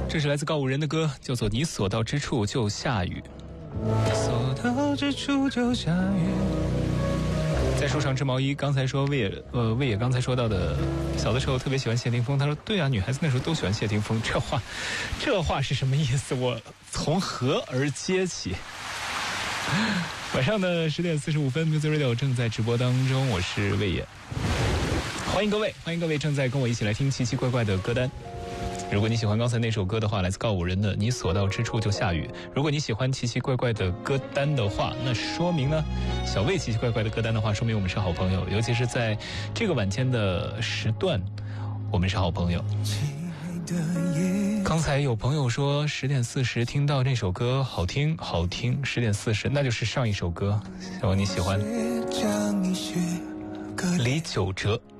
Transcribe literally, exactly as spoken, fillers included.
这是来自告五人的歌，叫做《你所到之处就下雨》。所到之处就下雨。在树上织毛衣，刚才说魏野，呃，魏野刚才说到的，小的时候特别喜欢谢霆锋。他说：“对啊，女孩子那时候都喜欢谢霆锋。”这话，这话是什么意思？我从何而接起？晚上的十点四十五分 ，Music Radio 正在直播当中，我是魏野，欢迎各位，欢迎各位正在跟我一起来听奇奇怪怪的歌单。如果你喜欢刚才那首歌的话，来自告五人的《你所到之处就下雨》。如果你喜欢奇奇怪怪的歌单的话，那说明呢，小魏奇奇怪怪的歌单的话，说明我们是好朋友。尤其是在这个晚间的时段，我们是好朋友。刚才有朋友说十点四十听到这首歌好听好听，十点四十那就是上一首歌，希望你喜欢。李玖哲。